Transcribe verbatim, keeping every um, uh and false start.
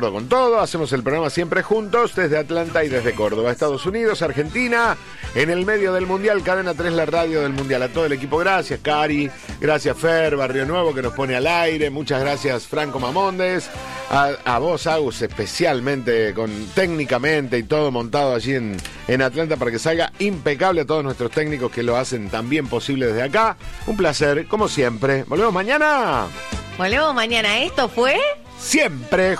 acuerdo con todo. Hacemos el programa siempre juntos, desde Atlanta y desde Córdoba, Estados Unidos, Argentina, en el medio del Mundial, Cadena tres, la radio del Mundial. A todo el equipo, gracias, Cari, gracias, Fer, Barrio Nuevo, que nos pone al aire, muchas gracias, Franco Mamondes, a, a vos, Agus, especialmente, con técnicamente y todo montado allí en, en Atlanta para que salga impecable, a todos nuestros técnicos que lo hacen también posible desde acá. Un placer, como siempre. ¿Volvemos mañana? Volvemos mañana. Esto fue... Siempre